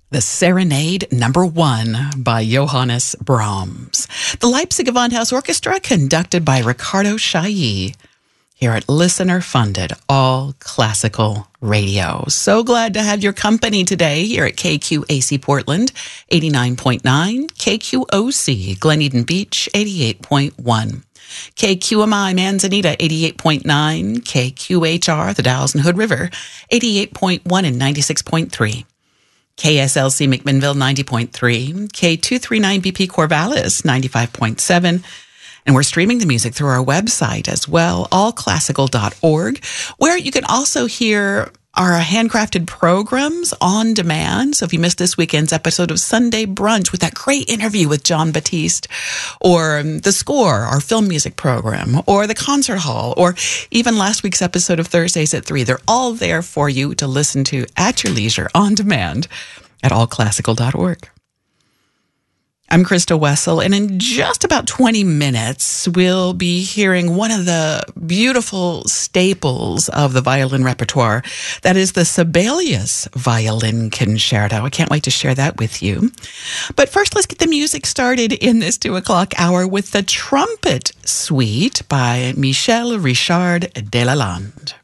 The Serenade Number 1 by Johannes Brahms. The Leipzig Gewandhaus Orchestra, conducted by Ricardo Chailly, here at listener-funded all classical radio. So glad to have your company today here at KQAC Portland, 89.9, KQOC Glen Eden Beach, 88.1. KQMI Manzanita, 88.9, KQHR, the Dalles and Hood River, 88.1 and 96.3. KSLC McMinnville, 90.3, K239BP Corvallis, 95.7, and we're streaming the music through our website as well, allclassical.org, where you can also hear our handcrafted programs on demand. So if you missed this weekend's episode of Sunday Brunch with that great interview with John Batiste, or The Score, our film music program, or The Concert Hall, or even last week's episode of Thursdays at 3, they're all there for you to listen to at your leisure on demand at allclassical.org. I'm Krista Wessel, and in just about 20 minutes, we'll be hearing one of the beautiful staples of the violin repertoire. That is the Sibelius Violin Concerto. I can't wait to share that with you. But first, let's get the music started in this 2 o'clock hour with the Trumpet Suite by Michel Richard Delalande.